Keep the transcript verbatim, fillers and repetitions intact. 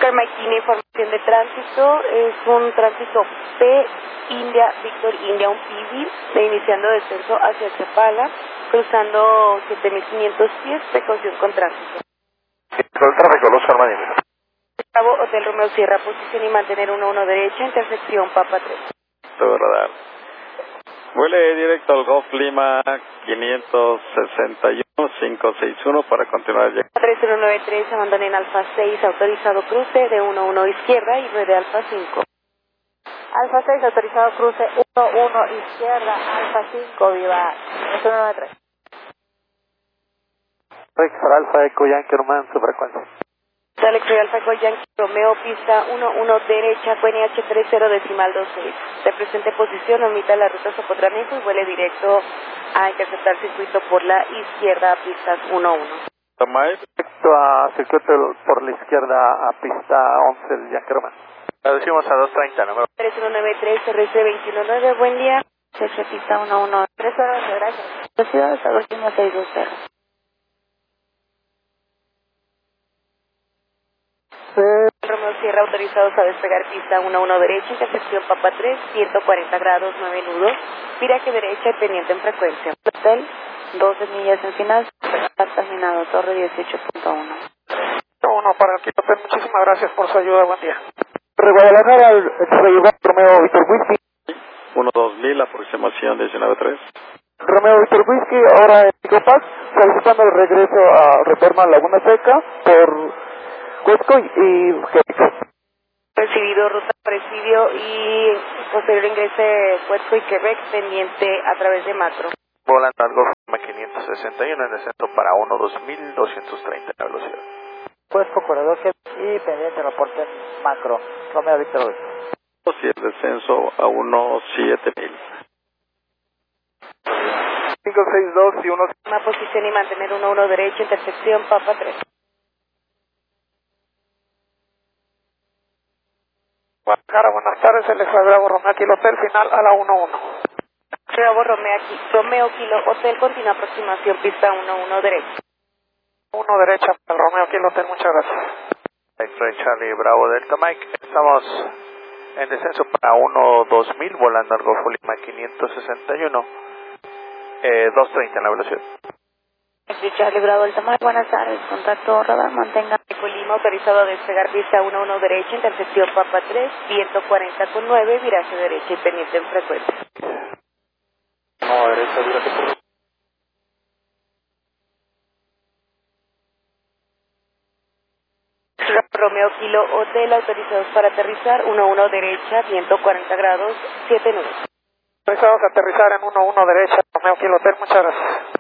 Sir Mike, tiene información de tránsito, es un tránsito P, India, Víctor, India, un P V, de iniciando descenso hacia Chapala, cruzando siete mil quinientos pies, precaución con tránsito. Con el tráfico, Los Armadillos. Cabo, Hotel Romeo Sierra, posición y mantener uno uno derecha, intersección Papa tres. Todo radar. Vuele directo al Golf Lima quinientos sesenta y uno, quinientos sesenta y uno para continuar. tres uno nueve tres, abandonen Alfa seis, autorizado cruce de uno uno izquierda y ruede Alfa cinco. Alfa seis, autorizado cruce uno uno izquierda, Alfa cinco, viva tres uno nueve tres. Rex para Alfa Eco Yankee Román, su frecuencia. Alex Royal Alfa Yankee Romeo, pista uno uno derecha, Q N H treinta decimal veintiséis. De presente posición, omita la ruta Socotranejo y vuele directo a interceptar circuito por la izquierda, pistas uno uno. Directo a circuito por la izquierda a pista once del Yankee Román. La decimos a dos treinta, número. tres uno nueve tres, R C veintiuno nueve, buen día. C H pista uno uno. tres uno nueve, gracias. La ciudad de Sagostina seis dos cero. Romeo Sierra, autorizados a despegar pista uno uno derecha, intersección Papa tres, ciento cuarenta grados, nueve nudos, viraje derecha y pendiente en frecuencia. Hotel, doce millas en final, terminado, torre dieciocho punto uno. uno para el Quito, muchísimas gracias por su ayuda, buen día. De Guadalajara, al Romeo Víctor Whisky. uno dos mil, aproximación diecinueve tres. Romeo Víctor Whisky, ahora en Picopac, solicitando el regreso a Reforma Laguna Seca por Cusco y Quebec. Recibido ruta Presidio y posterior ingrese Cusco y Quebec, pendiente a través de macro. Volando al Golf quinientos sesenta y uno en descenso para uno dos mil doscientos treinta en la velocidad. Cusco, corredor y pendiente reporte macro. Romeo Víctor Whisky. Y el descenso a uno siete mil. cinco seis dos y uno. Una posición y mantener uno uno derecha, intersección Papa tres. Guadalajara, buenas tardes, el Bravo Romeo Kilo Hotel, final a la uno uno. Bravo Romeo, aquí, Romeo Kilo Hotel, continúa aproximación, pista uno uno derecha. uno derecha para el Romeo Kilo Hotel, muchas gracias. X-Ray Charlie Bravo Delta Mike, estamos en descenso para uno dos mil, volando al Golfo Lima quinientos sesenta y uno, eh, dos treinta en la velocidad. Charlie Bravo Delta Mike, buenas tardes, contacto radar, mantenga. Lima, autorizado a despegar pista uno uno derecha, intersección Papa tres, ciento cuarenta con nueve, viraje derecha y pendiente en frecuencia. No, derecha, viraje por... Romeo Kilo Hotel, autorizados para aterrizar, uno uno derecha, ciento cuarenta grados, siete nudos. Autorizados a aterrizar en uno uno derecha, Romeo Kilo Hotel, muchas gracias.